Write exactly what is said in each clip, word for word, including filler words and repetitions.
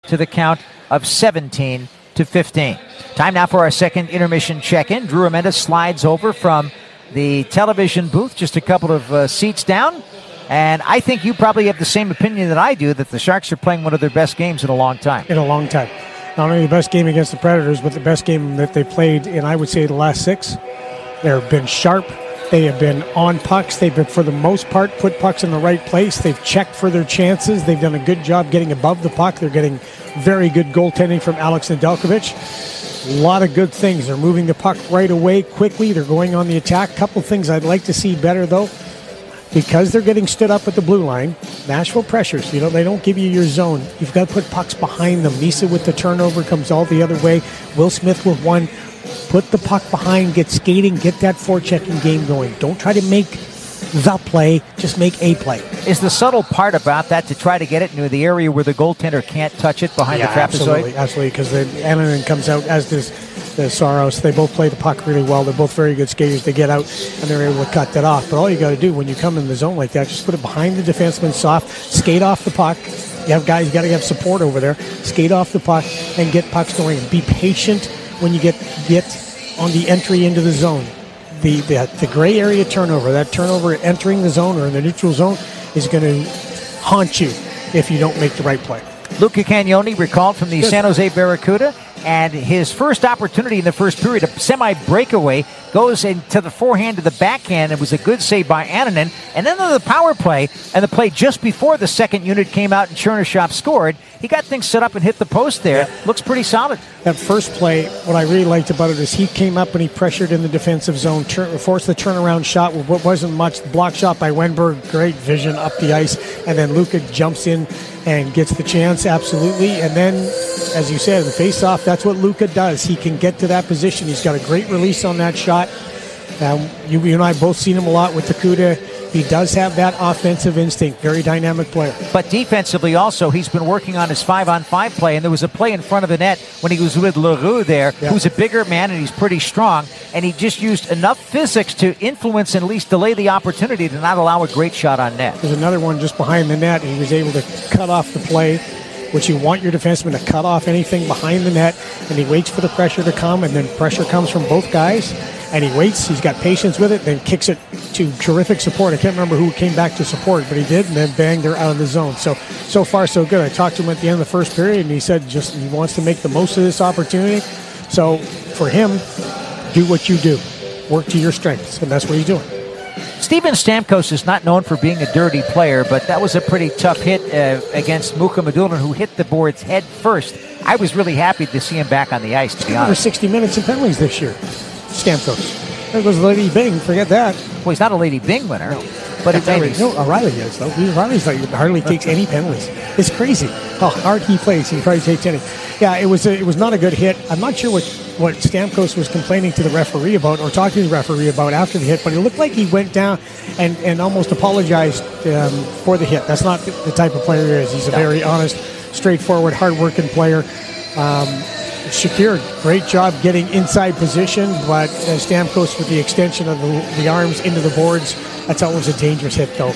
to the count of seventeen to fifteen. Time now for our second intermission check-in. Drew Ramirez slides over from the television booth just a couple of uh, seats down. And I think you probably have the same opinion that I do, that the Sharks are playing one of their best games in a long time. In a long time. Not only the best game against the Predators, but the best game that they played in, I would say, the last six. They've been sharp. They have been on pucks. They've been, for the most part, put pucks in the right place. They've checked for their chances. They've done a good job getting above the puck. They're getting very good goaltending from Alex Nedeljkovic. A lot of good things. They're moving the puck right away quickly. They're going on the attack. A couple things I'd like to see better, though. Because they're getting stood up at the blue line, Nashville pressures. You know, they don't give you your zone. You've got to put pucks behind them. Misa with the turnover comes all the other way. Will Smith with one. Put the puck behind, get skating, get that forechecking game going. Don't try to make the play, just make a play. Is the subtle part about that to try to get it into the area where the goaltender can't touch it behind yeah, the trapezoid? Absolutely, absolutely, because Annunen comes out, as does the Saros. They both play the puck really well. They're both very good skaters. They get out, and they're able to cut that off. But all you got to do when you come in the zone like that, just put it behind the defenseman soft, skate off the puck. You have guys, you got to have support over there. Skate off the puck and get pucks going. Be patient when you get get on the entry into the zone. The, the the gray area turnover, that turnover entering the zone or in the neutral zone is going to haunt you if you don't make the right play. Luca Cagnoni recalled from the Good. San Jose Barracuda, and his first opportunity in the first period, a semi-breakaway, goes into the forehand to the backhand. It was a good save by Annunen. And then on the power play, and the play just before the second unit came out and Chernyshov scored, he got things set up and hit the post there. Yeah. Looks pretty solid. That first play, what I really liked about it is he came up and he pressured in the defensive zone, turn, forced the turnaround shot with what wasn't much. Block shot by Wenberg, great vision up the ice. And then Luca jumps in and gets the chance, absolutely. And then, as you said, the face-off, that's what Luca does. He can get to that position. He's got a great release on that shot. Um, you, you and I both seen him a lot with the Cuda. He does have that offensive instinct. Very dynamic player. But defensively also, he's been working on his five-on-five play, and there was a play in front of the net when he was with Leroux there, yeah. who's a bigger man and he's pretty strong, and he just used enough physics to influence and at least delay the opportunity to not allow a great shot on net. There's another one just behind the net. He was able to cut off the play, which you want your defenseman to cut off anything behind the net, and he waits for the pressure to come, and then pressure comes from both guys, and he waits, he's got patience with it, then kicks it to terrific support. I can't remember who came back to support, but he did, and then bang, they're out of the zone. So, so far so good. I talked to him at the end of the first period, and he said just he wants to make the most of this opportunity. So for him, do what you do. Work to your strengths, and that's what he's doing. Steven Stamkos is not known for being a dirty player, but that was a pretty tough hit uh, against Muka Madulin, who hit the boards head first. I was really happy to see him back on the ice, to be honest. Over sixty minutes in penalties this year, Stamkos. There goes Lady Bing, forget that. Well, he's not a Lady Bing winner. No. But it maybe. No, O'Reilly is, though. O'Reilly's like, hardly takes any penalties. It's crazy how hard he plays. He probably takes any. Yeah, it was a, it was not a good hit. I'm not sure what, what Stamkos was complaining to the referee about or talking to the referee about after the hit, but it looked like he went down and, and almost apologized um, for the hit. That's not the type of player he is. He's a very honest, straightforward, hard-working player. Um, Shakir, great job getting inside position, but uh, Stamkos with the extension of the, the arms into the boards, that's always a dangerous hit, though.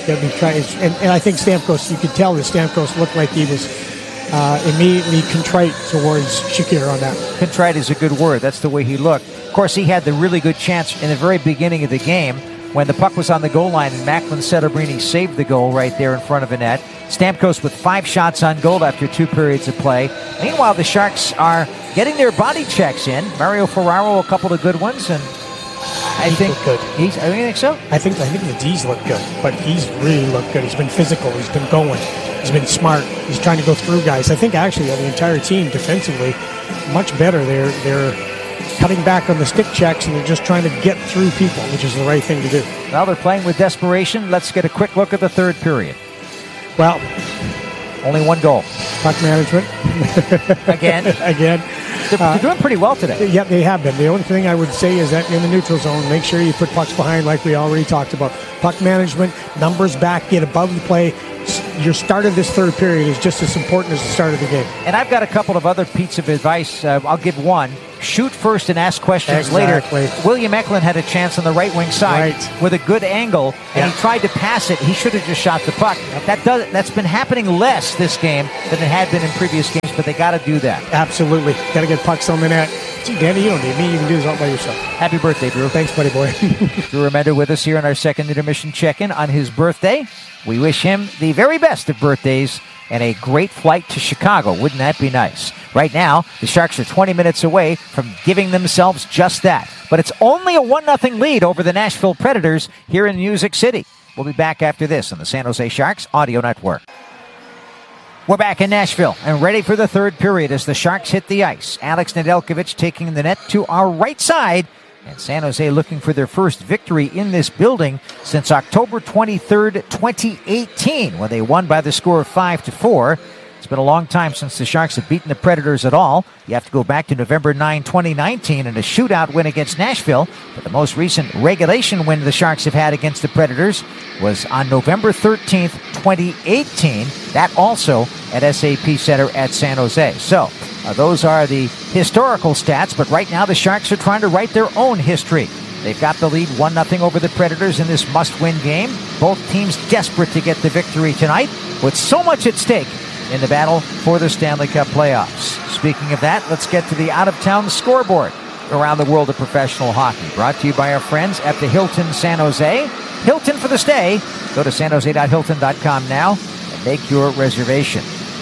And, and I think Stamkos, you could tell that Stamkos looked like he was uh, immediately contrite towards Shakir on that. Contrite is a good word. That's the way he looked. Of course, he had the really good chance in the very beginning of the game when the puck was on the goal line and Macklin Celebrini saved the goal right there in front of the net. Stamkos with five shots on goal after two periods of play. Meanwhile, the Sharks are getting their body checks in. Mario Ferraro, a couple of good ones, and I he think good. He's. I think so. I think I think the D's look good, but he's really looked good. He's been physical. He's been going. He's been smart. He's trying to go through guys. I think actually the entire team defensively much better. They're they're cutting back on the stick checks and they're just trying to get through people, which is the right thing to do. Well, they're playing with desperation. Let's get a quick look at the third period. Well, only one goal. Puck management. Again. Again. They're, they're doing pretty well today. Yeah, they have been. The only thing I would say is that in the neutral zone, make sure you put pucks behind like we already talked about. Puck management, numbers back, get above the play. Your start of this third period is just as important as the start of the game. And I've got a couple of other pieces of advice. Uh, I'll give one. shoot first and ask questions Exactly. later. William Eklund had a chance on the right wing side Right. with a good angle, and Yeah. he tried to pass it. He should have just shot the puck. That does that's been happening less this game than it had been in previous games, but they got to do that. Absolutely. Got to get pucks on the net. Gee, Danny, you don't need me. You can do this all by yourself. Happy birthday, Drew. Thanks, buddy boy. Drew Remender with us here on our second intermission check-in on his birthday. We wish him the very best of birthdays and a great flight to Chicago. Wouldn't that be nice? Right now, the Sharks are twenty minutes away from giving themselves just that. But it's only a one nothing lead over the Nashville Predators here in Music City. We'll be back after this on the San Jose Sharks Audio Network. We're back in Nashville and ready for the third period as the Sharks hit the ice. Alex Nedeljkovic taking the net to our right side. And San Jose looking for their first victory in this building since October twenty-third, twenty eighteen, when they won by the score of five to four. It's been a long time since the Sharks have beaten the Predators at all. You have to go back to November ninth, twenty nineteen in a shootout win against Nashville. But the most recent regulation win the Sharks have had against the Predators was on November thirteenth, twenty eighteen. That also at S A P Center at San Jose. So uh, those are the historical stats, but right now the Sharks are trying to write their own history. They've got the lead one nothing over the Predators in this must-win game. Both teams desperate to get the victory tonight with so much at stake in the battle for the Stanley Cup playoffs. Speaking of that, let's get to the out-of-town scoreboard around the world of professional hockey. Brought to you by our friends at the Hilton San Jose. Hilton for the stay. Go to san jose dot hilton dot com now and make your reservation.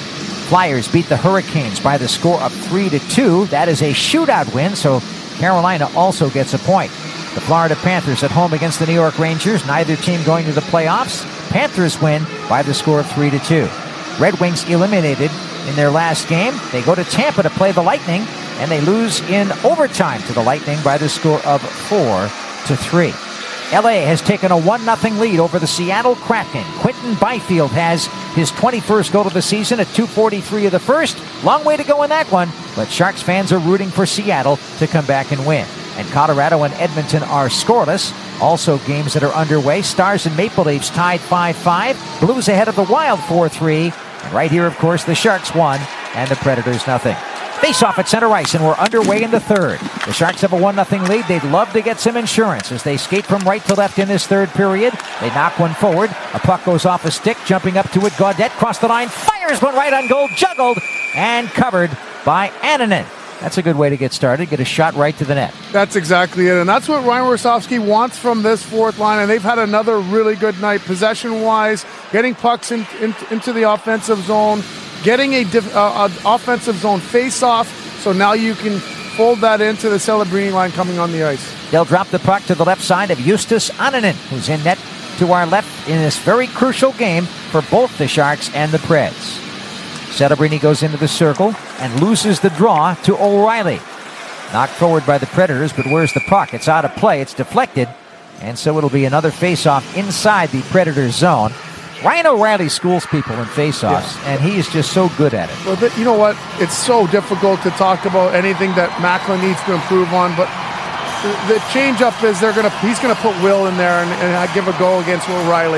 Flyers beat the Hurricanes by the score of three to two. That is a shootout win, so Carolina also gets a point. The Florida Panthers at home against the New York Rangers. Neither team going to the playoffs. Panthers win by the score of three to two. Red Wings eliminated in their last game. They go to Tampa to play the Lightning, and they lose in overtime to the Lightning by the score of four to three. L A has taken a one nothing lead over the Seattle Kraken. Quentin Byfield has his twenty-first goal of the season at two forty-three of the first. Long way to go in that one, but Sharks fans are rooting for Seattle to come back and win. And Colorado and Edmonton are scoreless. Also games that are underway. Stars and Maple Leafs tied five five. Blues ahead of the Wild four three. And right here, of course, the Sharks won and the Predators nothing. Face-off at center ice, and we're underway in the third. The Sharks have a one nothing lead. They'd love to get some insurance as they skate from right to left in this third period. They knock one forward. A puck goes off a stick. Jumping up to it, Gaudette cross the line, fires one right on goal, juggled, and covered by Annunen. That's a good way to get started. Get a shot right to the net. That's exactly it. And that's what Ryan Warsofsky wants from this fourth line. And they've had another really good night, possession-wise, getting pucks in, in, into the offensive zone, getting a, diff, uh, a offensive zone face-off. So now you can fold that into the Celebrini line coming on the ice. They'll drop the puck to the left side of Justus Annunen, who's in net to our left in this very crucial game for both the Sharks and the Preds. Celebrini goes into the circle and loses the draw to O'Reilly. Knocked forward by the Predators, but where's the puck? It's out of play. It's deflected, and so it'll be another face-off inside the Predators' zone. Ryan O'Reilly schools people in face-offs, yeah. and he is just so good at it. Well, th- you know what? It's so difficult to talk about anything that Macklin needs to improve on, but the, the change-up is they're gonna he's going to put Will in there and, and give a go against O'Reilly.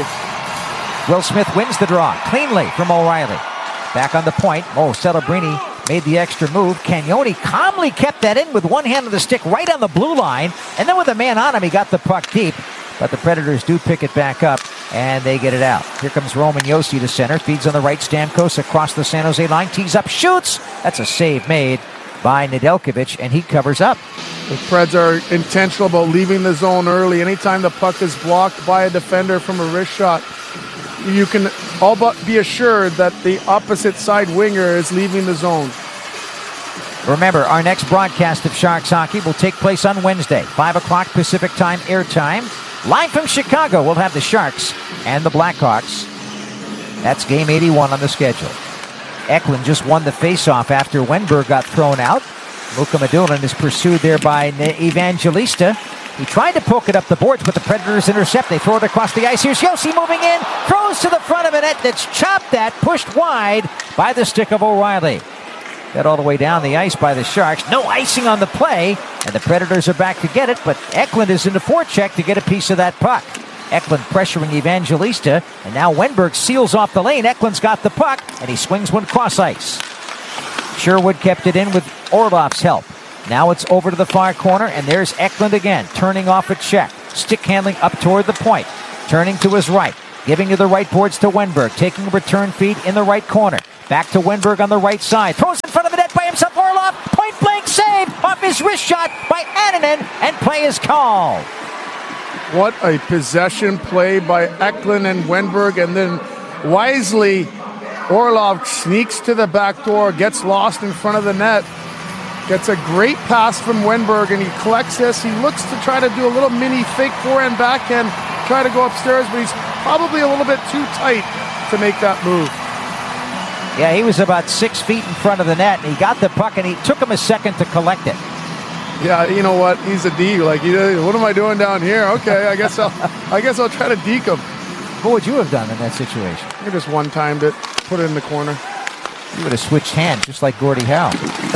Will Smith wins the draw cleanly from O'Reilly. Back on the point, Mo Celebrini made the extra move. Cagnoni calmly kept that in with one hand on the stick right on the blue line. And then with a man on him, he got the puck deep. But the Predators do pick it back up, and they get it out. Here comes Roman Josi to center. Feeds on the right, Stamkos across the San Jose line. Tees up, shoots. That's a save made by Nedeljkovic, and he covers up. The Preds are intentional about leaving the zone early. Anytime the puck is blocked by a defender from a wrist shot, you can all but be assured that the opposite side winger is leaving the zone. Remember, our next broadcast of Sharks hockey will take place on Wednesday, five o'clock Pacific time airtime. Live from Chicago, we'll have the Sharks and the Blackhawks. That's game eighty-one on the schedule. Eklund just won the faceoff after Wenberg got thrown out. Luka Madulin is pursued there by Evangelista. He tried to poke it up the boards, but the Predators intercept. They throw it across the ice. Here's Josi moving in. Throws to the front of a net that's chopped at, pushed wide by the stick of O'Reilly. Got all the way down the ice by the Sharks. No icing on the play, and the Predators are back to get it, but Eklund is in the forecheck to get a piece of that puck. Eklund pressuring Evangelista, and now Wenberg seals off the lane. Eklund's got the puck, and he swings one cross ice. Sherwood kept it in with Orlov's help. Now it's over to the far corner, and there's Eklund again, turning off a check. Stick handling up toward the point. Turning to his right. Giving to the right boards to Wenberg. Taking a return feed in the right corner. Back to Wenberg on the right side. Throws in front of the net by himself. Orlov. Point blank save off his wrist shot by Annunen, and play is called. What a possession play by Eklund and Wenberg, and then wisely Orlov sneaks to the back door, gets lost in front of the net, gets a great pass from Wenberg, and he collects this. He looks to try to do a little mini fake forehand backhand, try to go upstairs, but he's probably a little bit too tight to make that move. Yeah, he was about six feet in front of the net, and he got the puck, and he took him a second to collect it. Yeah, you know what? He's a D. Like, what am I doing down here? Okay, I guess I'll, I guess I'll try to deke him. What would you have done in that situation? I just one-timed it, put it in the corner. You would have switched hands, just like Gordie Howe.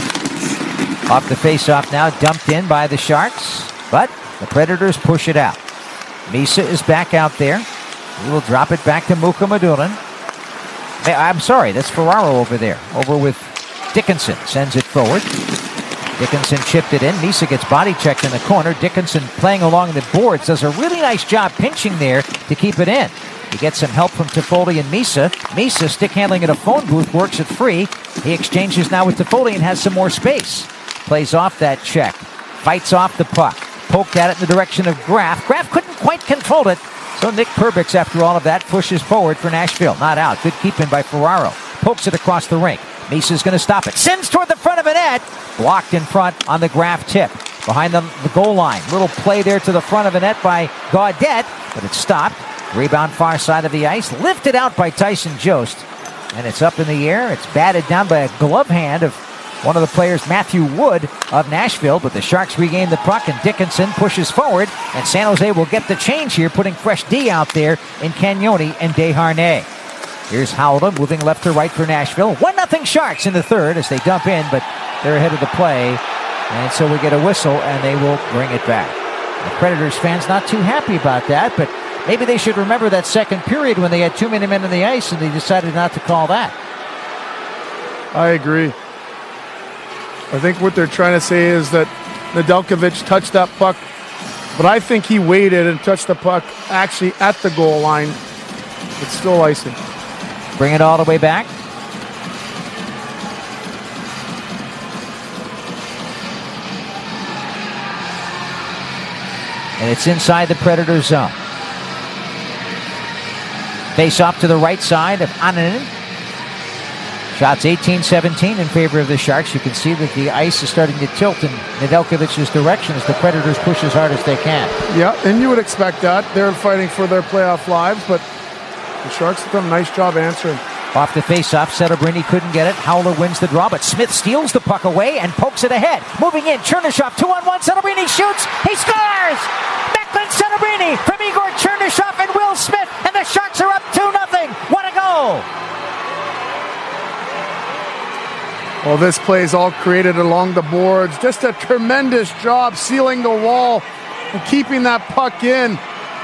Off the face-off now, dumped in by the Sharks, but the Predators push it out. Misa is back out there. He will drop it back to Mukhamadullin. Hey, I'm sorry, that's Ferraro over there. Over with Dickinson, sends it forward. Dickinson chipped it in. Misa gets body checked in the corner. Dickinson playing along the boards, does a really nice job pinching there to keep it in. He gets some help from Toffoli and Misa. Misa stick handling at a phone booth, works it free. He exchanges now with Toffoli and has some more space. Plays off that check. Fights off the puck. Poked at it in the direction of Graf. Graf couldn't quite control it. So Nick Perbix, after all of that, pushes forward for Nashville. Not out. Good keep-in by Ferraro. Pokes it across the rink. Misa's going to stop it. Sends toward the front of the net. Blocked in front on the Graf tip. Behind the, the goal line. Little play there to the front of the net by Gaudette, but it's stopped. Rebound far side of the ice. Lifted out by Tyson Jost. And it's up in the air. It's batted down by a glove hand of one of the players, Matthew Wood of Nashville, but the Sharks regain the puck, and Dickinson pushes forward, and San Jose will get the change here, putting fresh D out there in Cagnoni and Desharnais. Here's Howland moving left to right for Nashville. one nothing Sharks in the third as they dump in, but they're ahead of the play, and so we get a whistle, and they will bring it back. The Predators fans not too happy about that, but maybe they should remember that second period when they had too many men on the ice, and they decided not to call that. I agree. I think what they're trying to say is that Nedeljkovic touched that puck, but I think he waited and touched the puck actually at the goal line. It's still icing. Bring it all the way back. And it's inside the Predator zone. Face off to the right side of Annunen. Shots eighteen seventeen in favor of the Sharks. You can see that the ice is starting to tilt in Nedeljkovic's direction as the Predators push as hard as they can. Yeah, and you would expect that. They're fighting for their playoff lives, but the Sharks have done a nice job answering. Off the face-off, Setobrini couldn't get it. Howler wins the draw, but Smith steals the puck away and pokes it ahead. Moving in, Chernyshov, two-on-one, Setobrini shoots, he scores! Macklin Setobrini from Igor Chernyshov and Will Smith, and the Sharks are up two nothing. What a goal! Well, this play is all created along the boards. Just a tremendous job sealing the wall and keeping that puck in.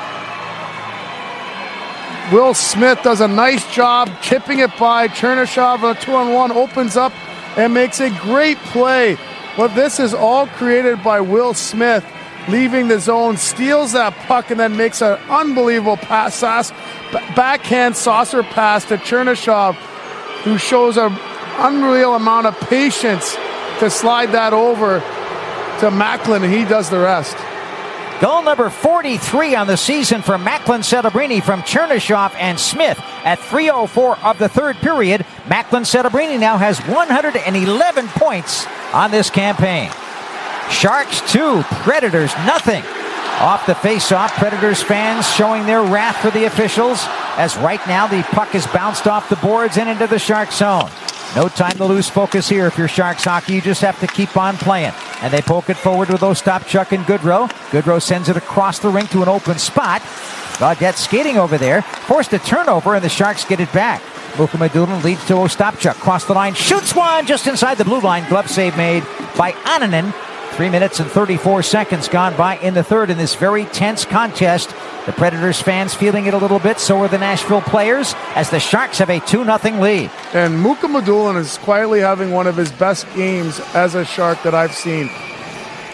Will Smith does a nice job chipping it by. Chernyshov on a two-on-one opens up and makes a great play. But this is all created by Will Smith leaving the zone, steals that puck, and then makes an unbelievable pass, backhand saucer pass to Chernyshov, who shows a unreal amount of patience to slide that over to Macklin, and he does the rest. Goal number forty-three on the season for Macklin Setobrini from Chernyshov and Smith at three oh four of the third period. Macklin Setobrini now has one hundred eleven points on this campaign. Sharks two, Predators nothing. Off the face-off, Predators fans showing their wrath for the officials as right now the puck is bounced off the boards and into the Sharks zone. No time to lose focus here if you're Sharks hockey. You just have to keep on playing. And they poke it forward with Ostapchuk and Goodrow. Goodrow sends it across the rink to an open spot. Gaudette skating over there. Forced a turnover, and the Sharks get it back. Mukhamadullin leads to Ostapchuk. Cross the line. Shoots one just inside the blue line. Glove save made by Annunen. Three minutes and thirty-four seconds gone by in the third in this very tense contest. The Predators fans feeling it a little bit, so are the Nashville players, as the Sharks have a two nothing lead. And Mukhamadullin is quietly having one of his best games as a Shark that I've seen.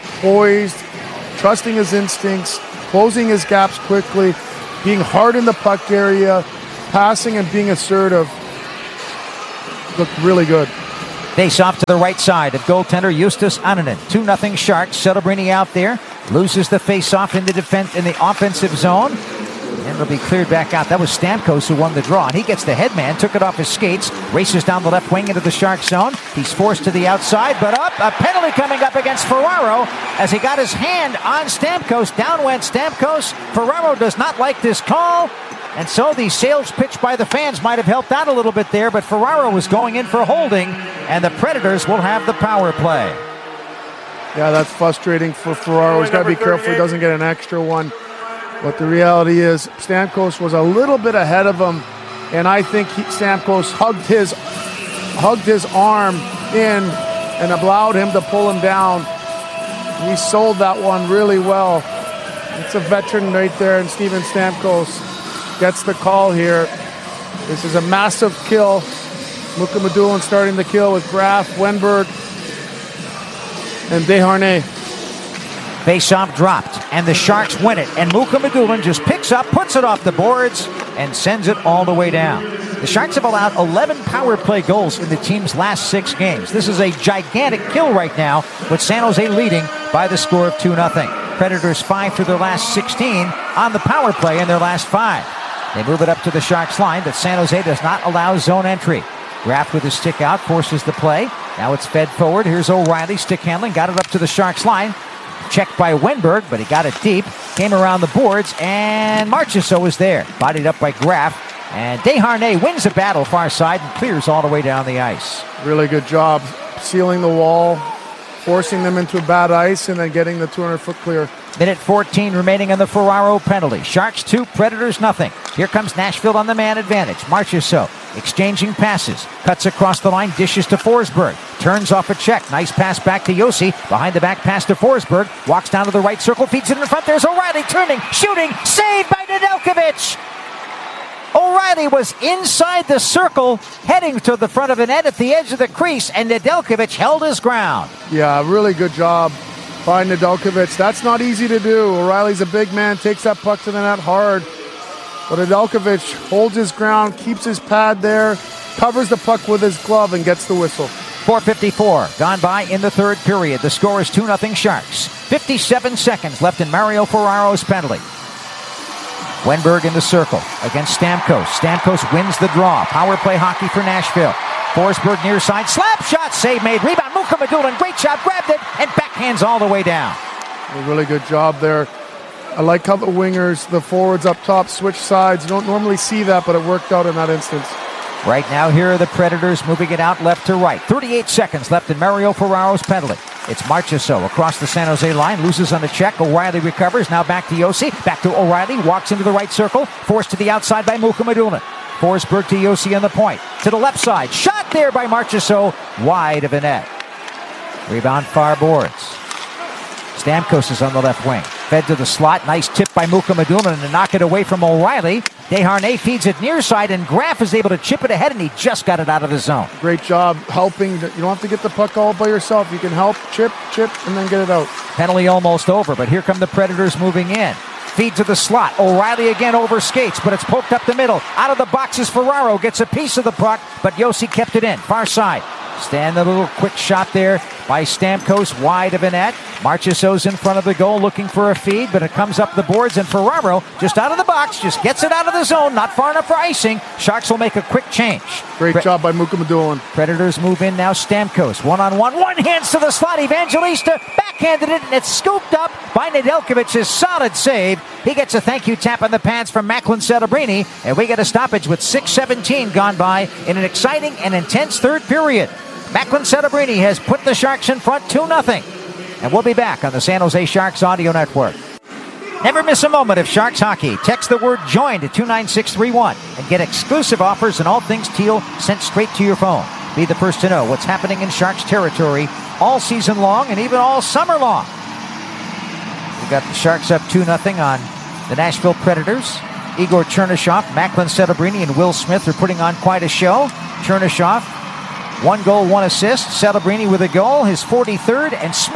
poised, trusting his instincts, closing his gaps quickly, being hard in the puck area, passing and being assertive. Looked really good. Face off to the right side of goaltender Justus Annunen. two nothing Sharks. Celebrini out there. Loses the face-off in the defense in the offensive zone. And it'll be cleared back out. That was Stamkos who won the draw. And he gets the headman, took it off his skates, races down the left wing into the Shark zone. He's forced to the outside, but up. A penalty coming up against Ferraro as he got his hand on Stamkos. Down went Stamkos. Ferraro does not like this call. And so the sales pitch by the fans might have helped out a little bit there, but Ferraro was going in for holding, and the Predators will have the power play. Yeah, that's frustrating for Ferraro. He's got to be careful he doesn't get an extra one. But the reality is Stamkos was a little bit ahead of him, and I think he, Stamkos hugged his, hugged his arm in and allowed him to pull him down. He sold that one really well. It's a veteran right there, and Steven Stamkos gets the call here. This is a massive kill. Luka Medulin starting the kill with Graf, Wenberg, and Desharnais. Face-off dropped, and the Sharks win it. And Luka Medulin just picks up, puts it off the boards, and sends it all the way down. The Sharks have allowed eleven power play goals in the team's last six games. This is a gigantic kill right now, with San Jose leading by the score of two nothing. Predators five for their last sixteen on the power play in their last five. They move it up to the Sharks line, but San Jose does not allow zone entry. Graf with his stick out forces the play. Now it's fed forward. Here's O'Reilly, stick handling, got it up to the Sharks line. Checked by Wenberg, but he got it deep. Came around the boards, and Marchessault was there. Bodied up by Graf. And Desharnais wins the battle far side and clears all the way down the ice. Really good job sealing the wall, forcing them into bad ice, and then getting the two hundred foot clear. Minute fourteen remaining on the Ferraro penalty. Sharks two, Predators nothing. Here comes Nashville on the man advantage. Marchessault exchanging passes. Cuts across the line, dishes to Forsberg. Turns off a check. Nice pass back to Josi. Behind the back pass to Forsberg. Walks down to the right circle, feeds it in front. There's O'Reilly turning, shooting, saved by Nedeljkovic. O'Reilly was inside the circle, heading to the front of the net at the edge of the crease, and Nedeljkovic held his ground. Yeah, really good job by Nedeljkovic. That's not easy to do. O'Reilly's a big man, takes that puck to the net hard. But Nedeljkovic holds his ground, keeps his pad there, covers the puck with his glove, and gets the whistle. four fifty-four gone by in the third period. The score is two nothing Sharks. fifty-seven seconds left in Mario Ferraro's penalty. Wenberg in the circle against Stamkos. Stamkos wins the draw. Power play hockey for Nashville. Forsberg near side. Slap shot. Save made. Rebound. Luka Medulin. Great shot. Grabbed it and backhands all the way down. A really good job there. I like how the wingers, the forwards up top, switch sides. You don't normally see that, but it worked out in that instance. Right now, here are the Predators moving it out left to right. thirty-eight seconds left in Mario Ferraro's penalty. It's Marchessault across the San Jose line, loses on the check. O'Reilly recovers, now back to Josi. Back to O'Reilly, walks into the right circle, forced to the outside by Luka Medulin. Forsberg to Josi on the point. To the left side, shot there by Marchessault, wide of the net. Rebound far boards. Stamkos is on the left wing. Fed to the slot. Nice tip by Luka Medulin to knock it away from O'Reilly. Desharnais feeds it near side, and Graf is able to chip it ahead, and he just got it out of the zone. Great job helping. You don't have to get the puck all by yourself. You can help, chip, chip, and then get it out. Penalty almost over, but here come the Predators moving in. Feed to the slot. O'Reilly again over skates, but it's poked up the middle. Out of the boxes, Ferraro gets a piece of the puck, but Josi kept it in. Far side. Stand a little quick shot there by Stamkos, wide of a net. Marchessault's in front of the goal looking for a feed, but it comes up the boards, and Ferraro just out of the box, just gets it out of the zone, not far enough for icing. Sharks will make a quick change. Great Pre- job by Luka Medulin. Predators move in now. Stamkos, one-on-one, one hands to the slot. Evangelista backhanded it, and it's scooped up by Nedeljkovic's solid save. He gets a thank you tap on the pads from Macklin Celebrini, and we get a stoppage with six seventeen gone by in an exciting and intense third period. Macklin Celebrini has put the Sharks in front two nothing. And we'll be back on the San Jose Sharks Audio Network. Never miss a moment of Sharks hockey. Text the word JOIN to two nine six three one and get exclusive offers and all things teal sent straight to your phone. Be the first to know what's happening in Sharks territory all season long and even all summer long. We've got the Sharks up two nothing on the Nashville Predators. Igor Chernyshov, Macklin Celebrini, and Will Smith are putting on quite a show. Chernyshov, one goal, one assist. Celebrini with a goal, his forty-third, and Smith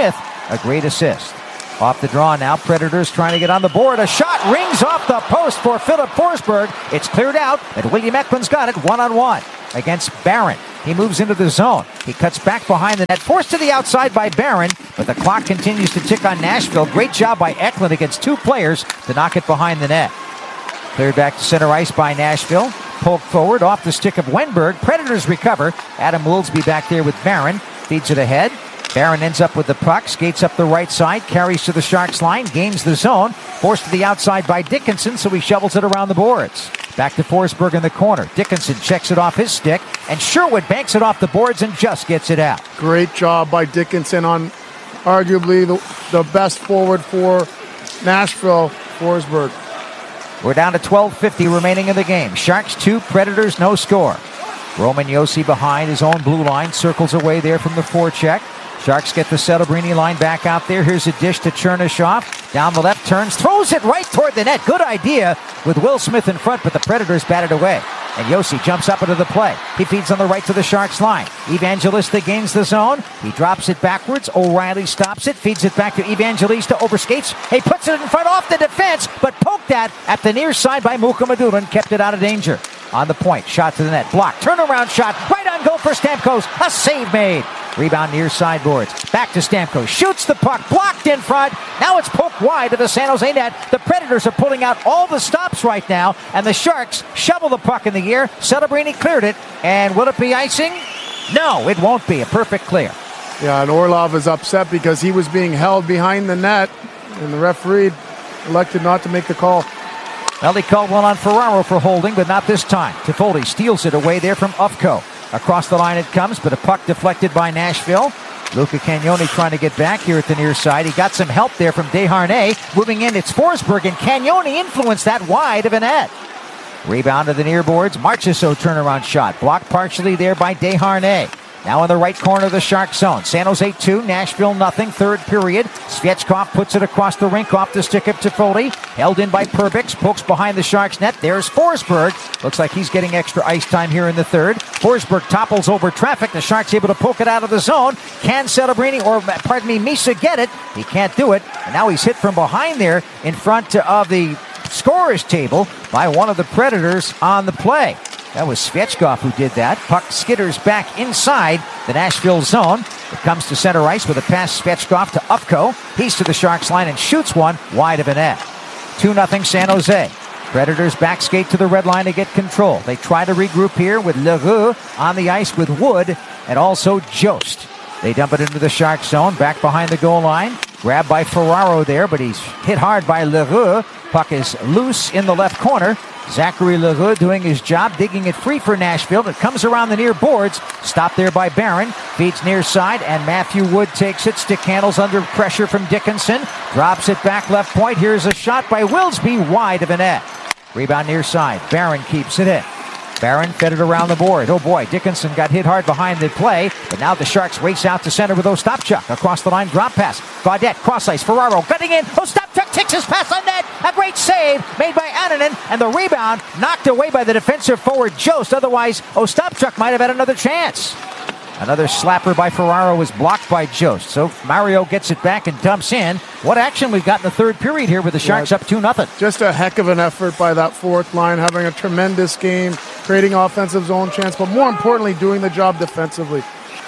a great assist. Off the draw now, Predators trying to get on the board. A shot rings off the post for Philip Forsberg. It's cleared out, and William Eklund's got it one-on-one against Barron. He moves into the zone. He cuts back behind the net, forced to the outside by Barron, but the clock continues to tick on Nashville. Great job by Eklund against two players to knock it behind the net. Cleared back to center ice by Nashville. Poked forward off the stick of Wenberg. Predators recover. Adam Wilsby back there with Barron. Feeds it ahead. Barron ends up with the puck, skates up the right side, carries to the Sharks line, gains the zone, forced to the outside by Dickinson, so he shovels it around the boards. Back to Forsberg in the corner. Dickinson checks it off his stick, and Sherwood banks it off the boards and just gets it out. Great job by Dickinson on arguably the, the best forward for Nashville, Forsberg. We're down to twelve fifty remaining in the game. Sharks two, Predators no score. Roman Josi behind his own blue line, circles away there from the forecheck. Sharks get the Celebrini line back out there. Here's a dish to Chernyshov. Down the left, turns, throws it right toward the net. Good idea with Will Smith in front, but the Predators bat it away. And Josi jumps up into the play. He feeds on the right to the Sharks line. Evangelista gains the zone. He drops it backwards. O'Reilly stops it, feeds it back to Evangelista, overskates. He puts it in front off the defense, but poked at at the near side by Mukhamadullin, kept it out of danger. On the point, shot to the net, blocked, turnaround shot, right on goal for Stamkos. A save made. Rebound near sideboards. Back to Stamkos. Shoots the puck. Blocked in front. Now it's poked wide to the San Jose net. The Predators are pulling out all the stops right now, and the Sharks shovel the puck in the air. Celebrini cleared it. And will it be icing? No, it won't be. A perfect clear. Yeah, and Orlov is upset because he was being held behind the net, and the referee elected not to make the call. Well, he called one on Ferraro for holding, but not this time. Toffoli steals it away there from Ufko. Across the line it comes, but a puck deflected by Nashville. Luca Cagnoni trying to get back here at the near side. He got some help there from Desharnais. Moving in, it's Forsberg, and Cagnoni influenced that wide of a net. Rebound to the near boards. Marchessault turnaround shot. Blocked partially there by Desharnais. Now in the right corner of the Shark zone. San Jose two, Nashville nothing. Third period. Svechkov puts it across the rink off the stick of Toffoli. Held in by Perbix. Pokes behind the Sharks net. There's Forsberg. Looks like he's getting extra ice time here in the third. Forsberg topples over traffic. The Sharks able to poke it out of the zone. Can Celebrini, or pardon me, Misa get it? He can't do it. And now he's hit from behind there in front of the scorer's table by one of the Predators on the play. That was Svechkov who did that. Puck skitters back inside the Nashville zone. It comes to center ice with a pass Svechkov to Ufko. He's to the Sharks line and shoots one wide of a net. two nothing San Jose. Predators back skate to the red line to get control. They try to regroup here with Leroux on the ice with Wood and also Jost. They dump it into the Shark zone, back behind the goal line. Grabbed by Ferraro there, but he's hit hard by Leroux. Puck is loose in the left corner. Zachary Leroux doing his job, digging it free for Nashville. It comes around the near boards. Stopped there by Barron. Feeds near side, and Matthew Wood takes it. Stick handles under pressure from Dickinson. Drops it back left point. Here's a shot by Wilsby, wide of a net. Rebound near side. Barron keeps it in. Barron fed it around the board. Oh boy, Dickinson got hit hard behind the play, but now the Sharks race out to center with Ostapchuk. Across the line, drop pass. Gaudette, cross ice, Ferraro cutting in. Ostapchuk takes his pass on net. A great save made by Annunen, and the rebound knocked away by the defensive forward Jost. Otherwise, Ostapchuk might have had another chance. Another slapper by Ferraro was blocked by Jost. So Mario gets it back and dumps in. What action we've got in the third period here with the Sharks yeah, up two nothing. Just a heck of an effort by that fourth line, having a tremendous game, creating offensive zone chance, but more importantly, doing the job defensively.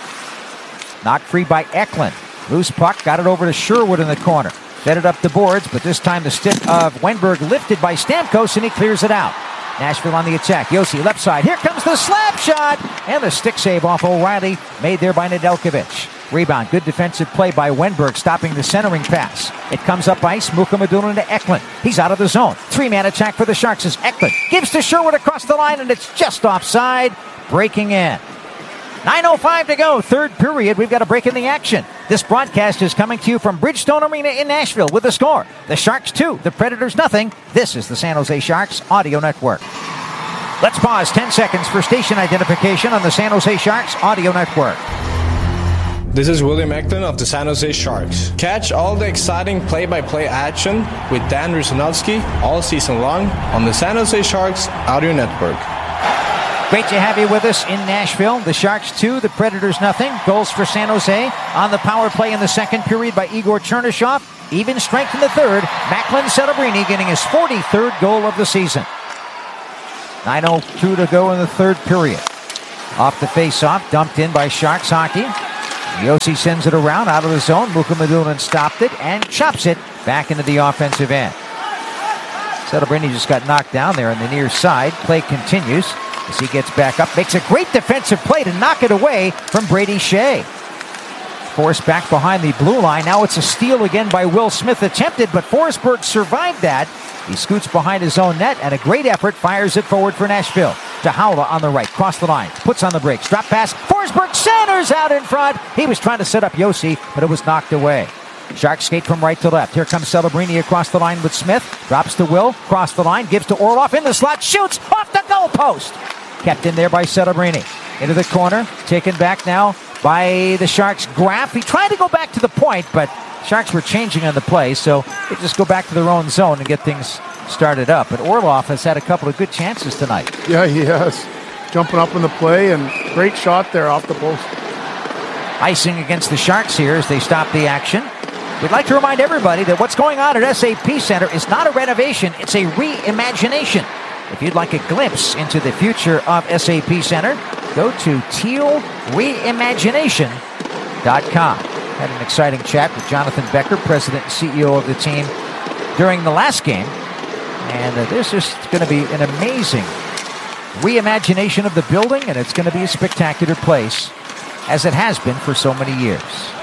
Knocked free by Eklund. Loose puck, got it over to Sherwood in the corner. Fed it up the boards, but this time the stick of Wenberg lifted by Stamkos, and he clears it out. Nashville on the attack. Josi left side. Here comes the slap shot. And the stick save off O'Reilly, made there by Nedeljkovic. Rebound. Good defensive play by Wenberg, stopping the centering pass. It comes up ice. Mukhamadullin to Eklund. He's out of the zone. Three-man attack for the Sharks as Eklund gives to Sherwood across the line, and it's just offside. Breaking in. nine oh five to go, third period. We've got a break in the action. This broadcast is coming to you from Bridgestone Arena in Nashville with the score. The Sharks two, the Predators nothing. This is the San Jose Sharks Audio Network. Let's pause ten seconds for station identification on the San Jose Sharks Audio Network. This is William Eklund of the San Jose Sharks. Catch all the exciting play-by-play action with Dan Rusanowski all season long on the San Jose Sharks Audio Network. Great to have you with us in Nashville. The Sharks two, the Predators nothing. Goals for San Jose on the power play in the second period by Igor Chernyshov. Even strength in the third. Macklin Celebrini getting his forty-third goal of the season. nine oh two to go in the third period. Off the face-off, dumped in by Sharks hockey. Yossi sends it around out of the zone. Mukhamadullin stopped it and chops it back into the offensive end. Celebrini just got knocked down there on the near side. Play continues as he gets back up. Makes a great defensive play to knock it away from Brady Shea. Forced back behind the blue line. Now it's a steal again by Will Smith. Attempted, but Forsberg survived that. He scoots behind his own net, and a great effort fires it forward for Nashville. To Haula on the right, cross the line, puts on the brakes, drop pass. Forsberg centers out in front. He was trying to set up Yossi, but it was knocked away. Sharks skate from right to left. Here comes Celebrini across the line with Smith. Drops to Will, cross the line, gives to Orlov in the slot, shoots off the goalpost. Kept in there by Celebrini. Into the corner, taken back now by the Sharks. Graf, he tried to go back to the point, but Sharks were changing on the play, so they just go back to their own zone and get things started up. But Orlov has had a couple of good chances tonight. Yeah, he has. Jumping up in the play, and great shot there off the post. Icing against the Sharks here as they stop the action. We'd like to remind everybody that what's going on at S A P Center is not a renovation, it's a reimagination. If you'd like a glimpse into the future of S A P Center, go to teal reimagination dot com. Had an exciting chat with Jonathan Becker, president and C E O of the team, during the last game. And uh, there's just going to be an amazing reimagination of the building, and it's going to be a spectacular place, as it has been for so many years.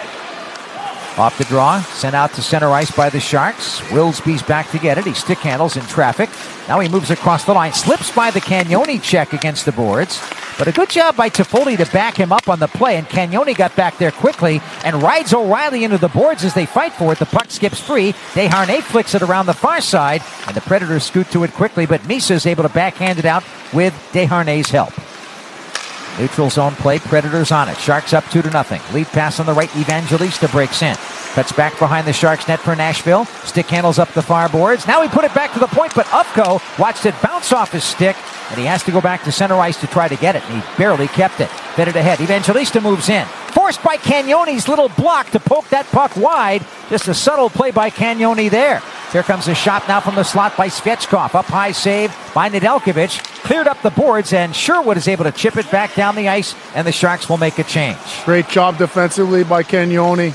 Off the draw, sent out to center ice by the Sharks. Wilsby's back to get it. He stick handles in traffic. Now he moves across the line, slips by the Cagnoni check against the boards. But a good job by Toffoli to back him up on the play, and Cagnoni got back there quickly and rides O'Reilly into the boards as they fight for it. The puck skips free. Desharnais flicks it around the far side, and the Predators scoot to it quickly, but Misa is able to backhand it out with Desharnais' help. Neutral zone play, Predators on it. Sharks up two to nothing. Lead pass on the right, Evangelista breaks in. Cuts back behind the Sharks net for Nashville. Stick handles up the far boards. Now he put it back to the point, but Ufko watched it bounce off his stick, and he has to go back to center ice to try to get it, and he barely kept it. Fed it ahead. Evangelista moves in. Forced by Cagnoni's little block to poke that puck wide. Just a subtle play by Cagnoni there. Here comes a shot now from the slot by Svechkov. Up high save by Nedeljkovic. Cleared up the boards, and Sherwood is able to chip it back down the ice, and the Sharks will make a change. Great job defensively by Cagnoni.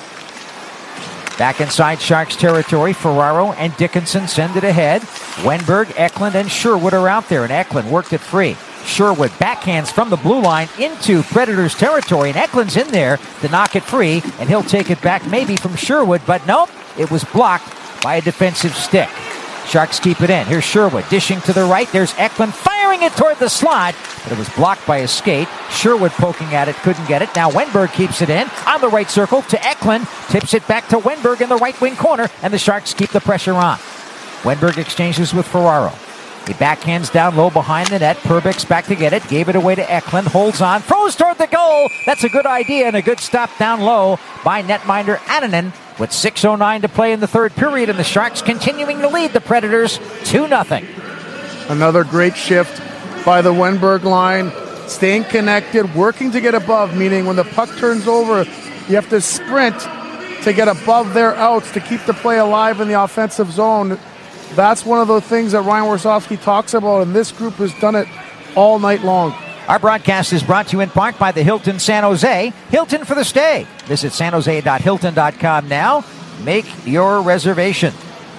Back inside Sharks territory, Ferraro and Dickinson send it ahead. Wenberg, Eklund, and Sherwood are out there, and Eklund worked it free. Sherwood backhands from the blue line into Predators territory, and Eklund's in there to knock it free, and he'll take it back maybe from Sherwood, but nope, it was blocked by a defensive stick. Sharks keep it in. Here's Sherwood dishing to the right. There's Eklund firing it toward the slot, but it was blocked by a skate. Sherwood poking at it, couldn't get it. Now Wenberg keeps it in on the right circle to Eklund. Tips it back to Wenberg in the right wing corner, and the Sharks keep the pressure on. Wenberg exchanges with Ferraro. He backhands down low behind the net. Perbix back to get it. Gave it away to Eklund. Holds on. Throws toward the goal. That's a good idea and a good stop down low by netminder Annunen. With six oh nine to play in the third period, and the Sharks continuing to lead the Predators two nothing. Another great shift by the Wenberg line. Staying connected, working to get above, meaning when the puck turns over, you have to sprint to get above their outs to keep the play alive in the offensive zone. That's one of the things that Ryan Warsofsky talks about, and this group has done it all night long. Our broadcast is brought to you in part by the Hilton San Jose. Hilton for the stay. Visit san jose dot hilton dot com now. Make your reservation.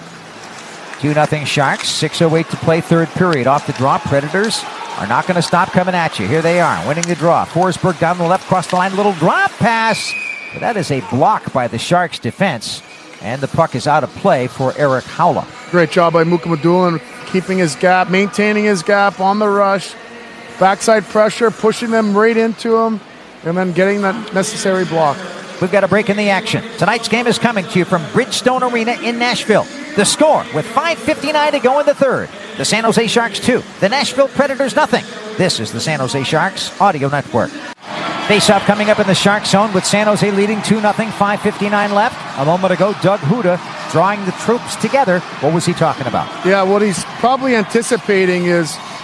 two nothing Sharks. six oh eight to play third period. Off the draw. Predators are not going to stop coming at you. Here they are, winning the draw. Forsberg down the left, cross the line. Little drop pass. But that is a block by the Sharks defense. And the puck is out of play for Erik Haula. Great job by Mukhamadullin, keeping his gap, maintaining his gap on the rush. Backside pressure, pushing them right into him, and then getting that necessary block. We've got a break in the action. Tonight's game is coming to you from Bridgestone Arena in Nashville. The score with five fifty-nine to go in the third. The San Jose Sharks two, the Nashville Predators nothing. This is the San Jose Sharks Audio Network. Face-off coming up in the Sharks zone with San Jose leading two nothing, five fifty-nine left. A moment ago, Doug Huda drawing the troops together. What was he talking about? Yeah, what he's probably anticipating is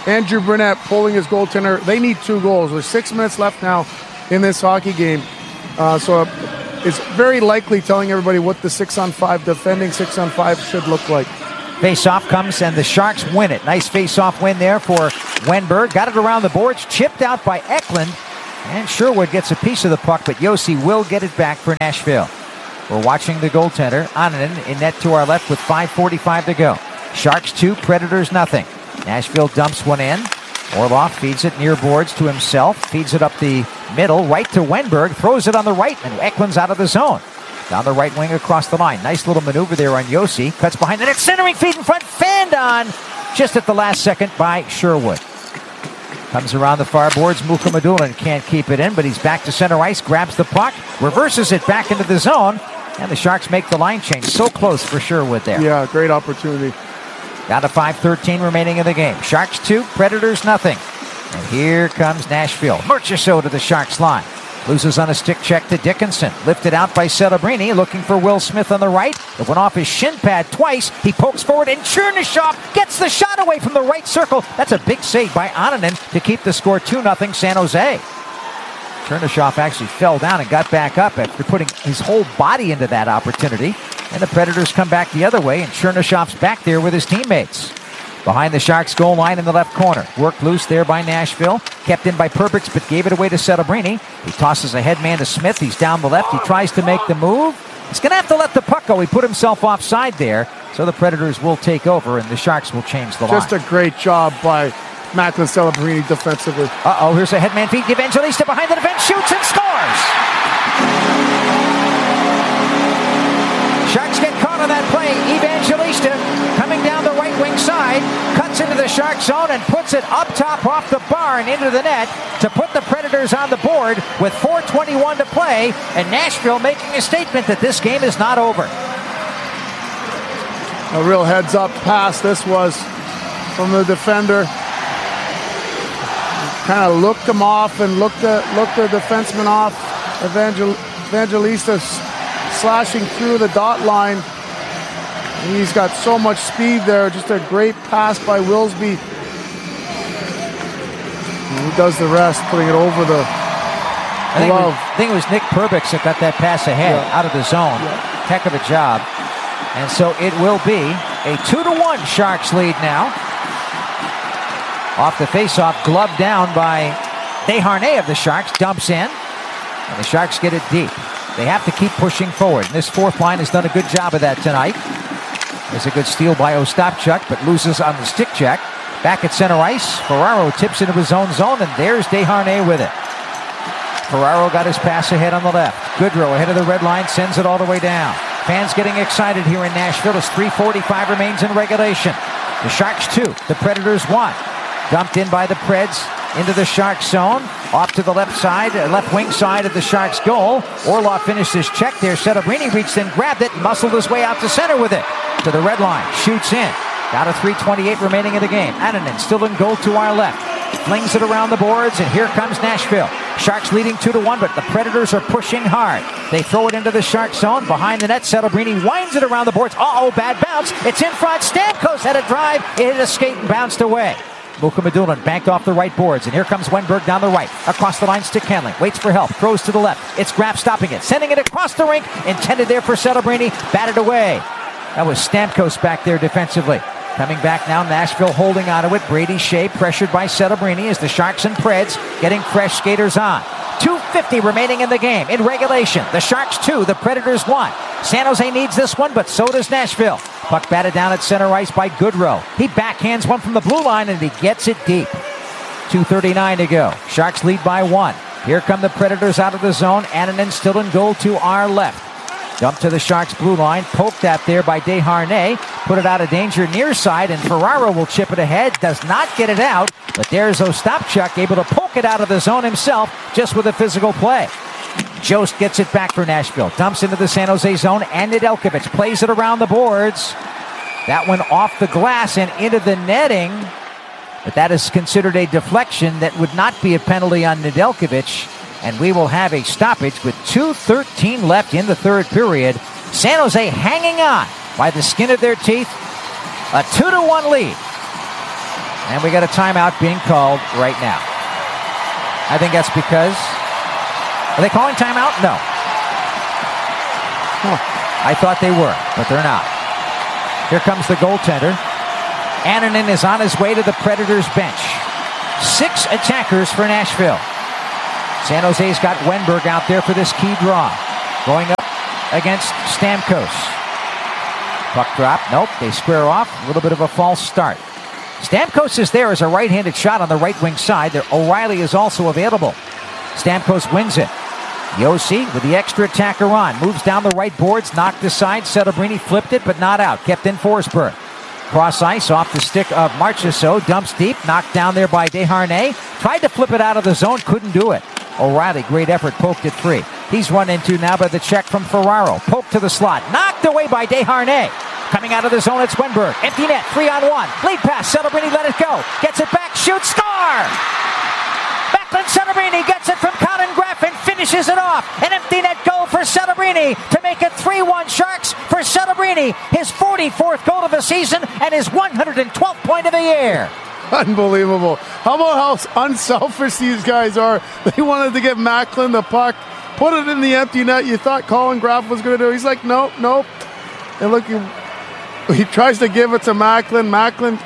Andrew Burnett pulling his goaltender. They need two goals. There's six minutes left now in this hockey game. Uh, so it's very likely telling everybody what the six-on-five, defending six-on-five should look like. Face-off comes, and the Sharks win it. Nice face-off win there for Wenberg. Got it around the boards, chipped out by Eklund. And Sherwood gets a piece of the puck, but Josi will get it back for Nashville. We're watching the goaltender, Annunen, in net to our left with five forty-five to go. Sharks two, Predators nothing. Nashville dumps one in. Orlov feeds it near boards to himself, feeds it up the middle, right to Wenberg, throws it on the right, and Eklund's out of the zone. Down the right wing across the line. Nice little maneuver there on Josi. Cuts behind the net, centering feed in front, fanned on just at the last second by Sherwood. Comes around the far boards, Mukhamadullin can't keep it in, but he's back to center ice, grabs the puck, reverses it back into the zone, and the Sharks make the line change. So close for Sherwood there. Yeah, great opportunity. Down to five thirteen remaining in the game. Sharks two, Predators nothing. And here comes Nashville. Murchison to the Sharks line. Loses on a stick check to Dickinson. Lifted out by Celebrini, looking for Will Smith on the right. It went off his shin pad twice. He pokes forward, and Chernyshov gets the shot away from the right circle. That's a big save by Annunen to keep the score two nothing San Jose. Chernyshov actually fell down and got back up after putting his whole body into that opportunity. And the Predators come back the other way, and Chernyshov's back there with his teammates. Behind the Sharks goal line in the left corner. Worked loose there by Nashville. Kept in by Perbix, but gave it away to Celebrini. He tosses a headman to Smith. He's down the left. He tries to make the move. He's going to have to let the puck go. He put himself offside there. So the Predators will take over, and the Sharks will change the line. Just a great job by Macklin Celebrini defensively. Uh-oh, here's a headman feed. Evangelista behind the defense, shoots and scores! Sharks get caught on that play. Evangelista coming down the right wing side, cuts into the Shark zone and puts it up top off the bar and into the net to put the Predators on the board with four twenty-one to play, and Nashville making a statement that this game is not over. A real heads-up pass this was from the defender. Kind of looked him off and looked the, looked the defenseman off. Evangel, Evangelista slashing through the dot line. He's got so much speed there. Just a great pass by Wilsby. And he does the rest, putting it over the I think, glove. was, I think it was Nick Perbix that got that pass ahead, yeah. out of the zone. Yeah. Heck of a job. And so it will be a two to one Sharks lead now. Off the faceoff, gloved down by Desharnais of the Sharks, dumps in. And the Sharks get it deep. They have to keep pushing forward. And this fourth line has done a good job of that tonight. There's a good steal by Ostapchuk, but loses on the stick check. Back at center ice, Ferraro tips into his own zone, and there's Desharnais with it. Ferraro got his pass ahead on the left. Goodrow ahead of the red line, sends it all the way down. Fans getting excited here in Nashville as three forty-five remains in regulation. The Sharks two, the Predators one. Dumped in by the Preds into the Sharks zone. Off to the left side, left wing side of the Sharks goal. Orlov finished his check there. Celebrini reached in, grabbed it, muscled his way out to center with it. To the red line, shoots in. Down to three twenty-eight remaining in the game. Annunen still in goal to our left. Flings it around the boards, and here comes Nashville. Sharks leading two to one, but the Predators are pushing hard. They throw it into the Sharks zone. Behind the net, Celebrini winds it around the boards. Uh-oh, bad bounce. It's in front. Stamkos had a drive. It hit a skate and bounced away. Mukhamadullin banked off the right boards, and here comes Wenberg down the right. Across the line, stick handling. Waits for help. Throws to the left. It's Graf stopping it. Sending it across the rink. Intended there for Celebrini. Batted away. That was Stamkos back there defensively. Coming back now, Nashville holding onto it. Brady Shea pressured by Celebrini as the Sharks and Preds getting fresh skaters on. two fifty remaining in the game. In regulation, the Sharks two, the Predators one. San Jose needs this one, but so does Nashville. Puck batted down at center ice by Goodrow. He backhands one from the blue line, and he gets it deep. two thirty-nine to go. Sharks lead by one. Here come the Predators out of the zone. Annunen still in goal to our left. Dumped to the Sharks blue line. Poked at there by Desharnais. Put it out of danger near side, and Ferraro will chip it ahead. Does not get it out, but there's Ostapchuk able to poke it out of the zone himself just with a physical play. Jost gets it back for Nashville. Dumps into the San Jose zone, and Nedeljkovic plays it around the boards. That one off the glass and into the netting, but that is considered a deflection. That would not be a penalty on Nedeljkovic. And we will have a stoppage with two thirteen left in the third period. San Jose hanging on by the skin of their teeth. A two to one lead. And we got a timeout being called right now. I think that's because... Are they calling timeout? No. Huh. I thought they were, but they're not. Here comes the goaltender. Annunen is on his way to the Predators bench. Six attackers for Nashville. San Jose's got Wenberg out there for this key draw. Going up against Stamkos. Puck drop. Nope, they square off. A little bit of a false start. Stamkos is there as a right-handed shot on the right wing side. There, O'Reilly is also available. Stamkos wins it. Josi with the extra attacker on. Moves down the right boards, knocked aside. Celebrini flipped it, but not out. Kept in Forsberg. Cross ice off the stick of Marchessault. Dumps deep. Knocked down there by Desharnais. Tried to flip it out of the zone. Couldn't do it. O'Reilly, great effort. Poked it free. He's run into now by the check from Ferraro. Poked to the slot. Knocked away by Desharnais. Coming out of the zone, it's Wenberg. Empty net. Three on one. Lead pass. Celebrini let it go. Gets it back. Shoots. Score! Macklin Celebrini gets it from Colin Graff and finishes it off. An empty net goal for Celebrini to make it three one Sharks for Celebrini. His forty-fourth goal of the season and his one hundred twelfth point of the year. Unbelievable. How about how unselfish these guys are? They wanted to get Macklin the puck, put it in the empty net. You thought Colin Graff was going to do it. He's like, nope, nope. And look, he, he tries to give it to Macklin. Macklin...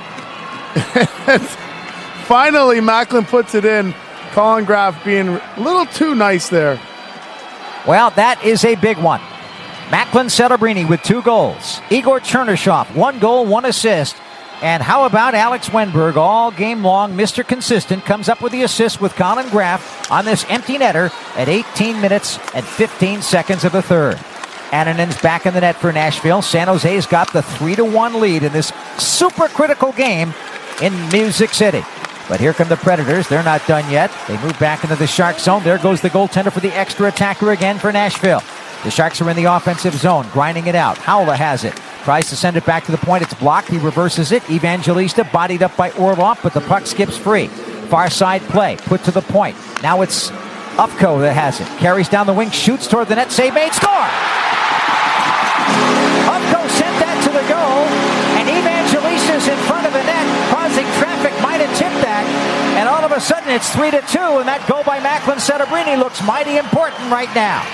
Finally, Macklin puts it in. Colin Graff being a little too nice there. Well, that is a big one. Macklin Celebrini with two goals. Igor Chernyshov, one goal, one assist. And how about Alex Wenberg all game long, Mister Consistent, comes up with the assist with Colin Graff on this empty netter at eighteen minutes and fifteen seconds of the third. Annanen's back in the net for Nashville. San Jose's got the three to one lead in this super critical game in Music City. But here come the Predators. They're not done yet. They move back into the Shark zone. There goes the goaltender for the extra attacker again for Nashville. The Sharks are in the offensive zone, grinding it out. Howla has it. Tries to send it back to the point. It's blocked. He reverses it. Evangelista bodied up by Orlov, but the puck skips free. Far side play. Put to the point. Now it's Ufko that has it. Carries down the wing. Shoots toward the net. Save made. Score! Ufko sent that to the goal. And Evangelista's in front of the net, causing traffic. Might have tipped that. And all of a sudden it's three to two. And that goal by Macklin Celebrini looks mighty important right now.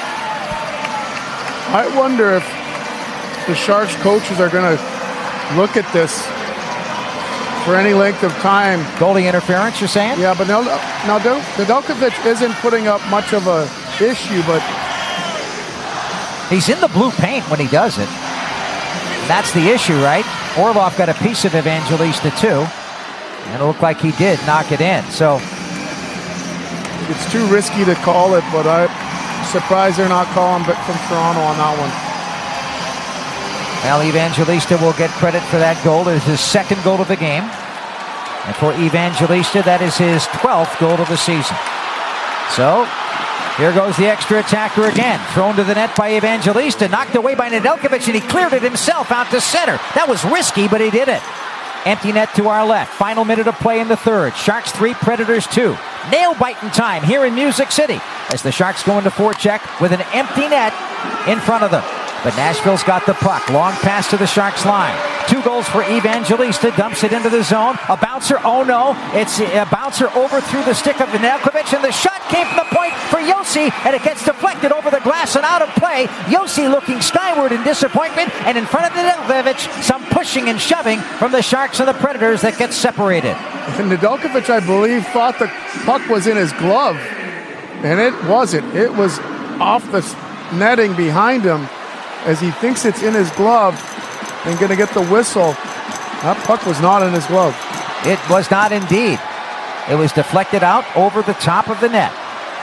I wonder if the Sharks coaches are going to look at this for any length of time. Goalie interference, you're saying? Yeah, but now, now Nedeljkovic isn't putting up much of a issue, but he's in the blue paint when he does it. That's the issue, right? Orlov got a piece of Evangelista too, and it looked like he did knock it in. So it's too risky to call it, but I'm surprised they're not calling from Toronto on that one. Well, Evangelista will get credit for that goal. It is his second goal of the game. And for Evangelista, that is his twelfth goal of the season. So, here goes the extra attacker again. Thrown to the net by Evangelista. Knocked away by Nedeljkovic, and he cleared it himself out to center. That was risky, but he did it. Empty net to our left. Final minute of play in the third. Sharks three, Predators two. Nail-biting time here in Music City as the Sharks go into forecheck with an empty net in front of them. But Nashville's got the puck. Long pass to the Sharks line. Two goals for Evangelista. Dumps it into the zone. A bouncer. Oh no. It's a bouncer over through the stick of Nedeljkovic. And the shot came from the point for Josi. And it gets deflected over the glass and out of play. Josi looking skyward in disappointment. And in front of Nedeljkovic, some pushing and shoving from the Sharks and the Predators that gets separated. And Nedeljkovic, I believe, thought the puck was in his glove. And it wasn't. It was off the netting behind him, as he thinks it's in his glove and going to get the whistle. That puck was not in his glove. It was not indeed. It was deflected out over the top of the net.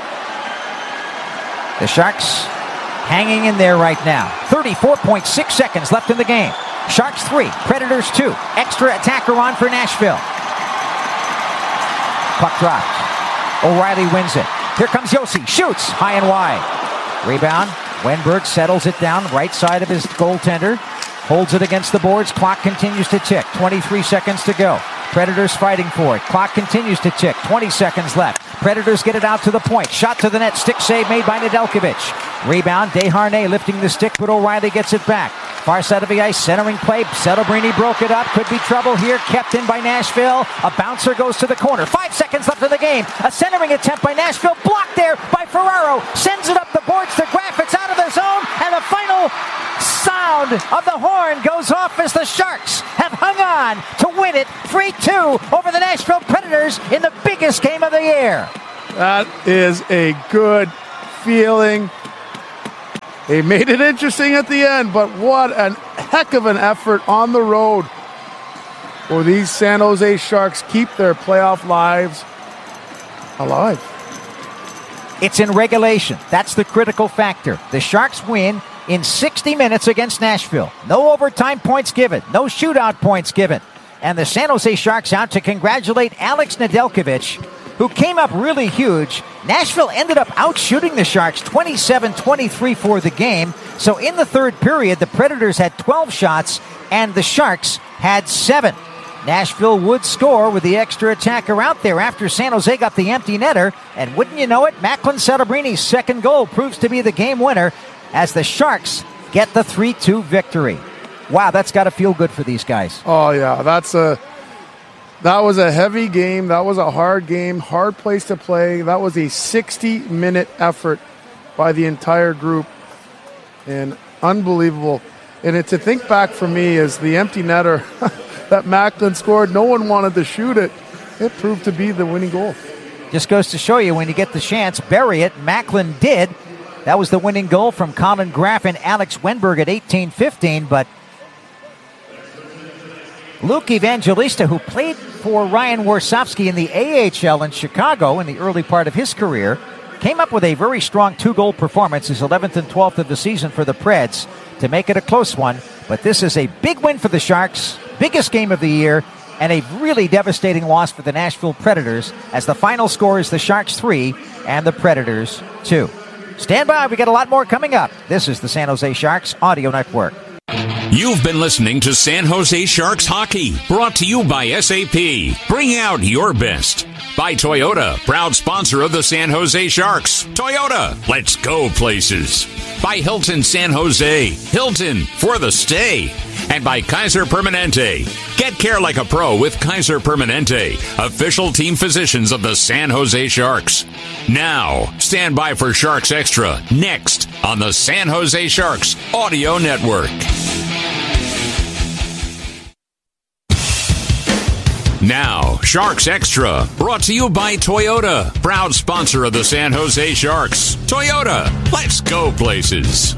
The Sharks hanging in there right now. thirty-four point six seconds left in the game. Sharks three, Predators two. Extra attacker on for Nashville. Puck dropped. O'Reilly wins it. Here comes Josi. Shoots high and wide. Rebound. Wenberg settles it down, right side of his goaltender. Holds it against the boards. Clock continues to tick. twenty-three seconds to go. Predators fighting for it. Clock continues to tick. twenty seconds left. Predators get it out to the point. Shot to the net. Stick save made by Nedeljkovic. Rebound. Desharnais lifting the stick, but O'Reilly gets it back. Far side of the ice, centering play. Celebrini broke it up. Could be trouble here. Kept in by Nashville. A bouncer goes to the corner. Five seconds left in the game. A centering attempt by Nashville. Blocked there by Ferraro. Sends it up the boards to Graff. It's out of the zone. And the final sound of the horn goes off as the Sharks have hung on to win it three two over the Nashville Predators in the biggest game of the year. That is a good feeling. They made it interesting at the end, but what a heck of an effort on the road for these San Jose Sharks keep their playoff lives alive. It's in regulation. That's the critical factor. The Sharks win in sixty minutes against Nashville. No overtime points given. No shootout points given. And the San Jose Sharks out to congratulate Alex Nedeljkovic, who came up really huge. Nashville ended up outshooting the Sharks twenty-seven twenty-three for the game. So in the third period, the Predators had twelve shots and the Sharks had seven. Nashville would score with the extra attacker out there after San Jose got the empty netter. And wouldn't you know it, Macklin Celebrini's second goal proves to be the game winner as the Sharks get the three two victory. Wow, that's got to feel good for these guys. Oh, yeah, that's a... That was a heavy game. That was a hard game, hard place to play. That was a sixty-minute effort by the entire group. And unbelievable. And it, to think back for me is the empty netter that Macklin scored. No one wanted to shoot it. It proved to be the winning goal. Just goes to show you when you get the chance, bury it. Macklin did. That was the winning goal from Colin Graff and Alex Wenberg at eighteen fifteen. But Luke Evangelista, who played for Ryan Warsofsky in the A H L in Chicago in the early part of his career, came up with a very strong two-goal performance, his eleventh and twelfth of the season for the Preds, to make it a close one. But this is a big win for the Sharks, biggest game of the year, and a really devastating loss for the Nashville Predators, as the final score is the Sharks three and the Predators two. Stand by, we got a lot more coming up. This is the San Jose Sharks Audio Network. You've been listening to San Jose Sharks Hockey, brought to you by S A P. Bring out your best. By Toyota, proud sponsor of the San Jose Sharks. Toyota, let's go places. By Hilton San Jose. Hilton, for the stay. And by Kaiser Permanente. Get care like a pro with Kaiser Permanente, official team physicians of the San Jose Sharks. Now, stand by for Sharks Extra, next on the San Jose Sharks Audio Network. Now, Sharks Extra, brought to you by Toyota, proud sponsor of the San Jose Sharks. Toyota, let's go places.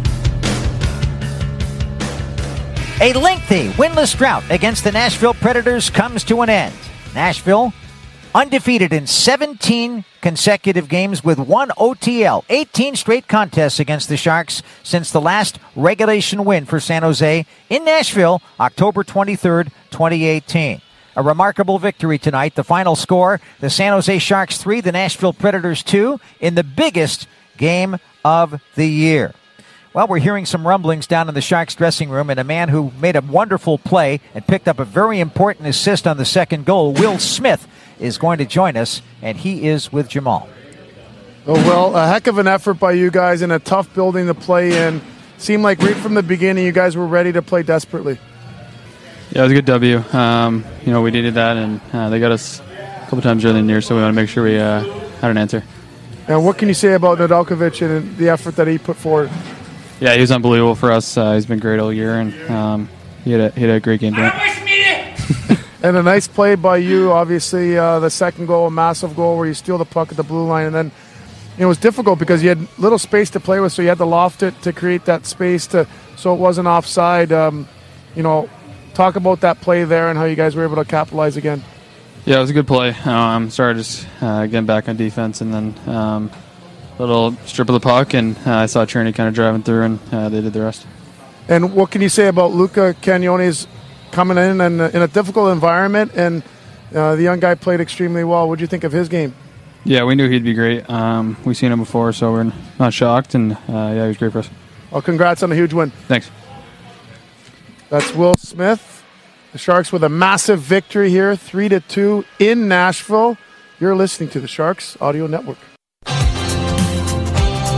A lengthy winless drought against the Nashville Predators comes to an end. Nashville, undefeated in seventeen consecutive games with one O T L, eighteen straight contests against the Sharks since the last regulation win for San Jose in Nashville, October twenty-third, twenty eighteen. A remarkable victory tonight. The final score, the San Jose Sharks three, the Nashville Predators two, in the biggest game of the year. Well, we're hearing some rumblings down in the Sharks dressing room, and a man who made a wonderful play and picked up a very important assist on the second goal, Will Smith, is going to join us, and he is with Jamal. Oh, well, a heck of an effort by you guys in a tough building to play in. Seemed like right from the beginning you guys were ready to play desperately. Yeah, it was a good W. Um, you know, we needed that, and uh, they got us a couple times early in the year, so we want to make sure we uh, had an answer. And what can you say about Nedeljkovic and the effort that he put forward? Yeah, he was unbelievable for us. Uh, he's been great all year, and um, he, had a, he had a great game tonight. And a nice play by you, obviously, uh, the second goal, a massive goal where you steal the puck at the blue line, and then it was difficult because you had little space to play with, so you had to loft it to create that space to so it wasn't offside. Um, you know, talk about that play there and how you guys were able to capitalize again. Yeah, it was a good play. Um, started just uh, getting back on defense, and then um, a little strip of the puck, and uh, I saw Cherney kind of driving through, and uh, they did the rest. And what can you say about Luca Cagnone's coming in and in a difficult environment, and uh, the young guy played extremely well? What did you think of his game? Yeah, we knew he'd be great. Um, we've seen him before, so we're not shocked, and uh, yeah, he was great for us. Well, congrats on a huge win. Thanks. That's Will Smith. The Sharks with a massive victory here, three to two in Nashville. You're listening to the Sharks Audio Network.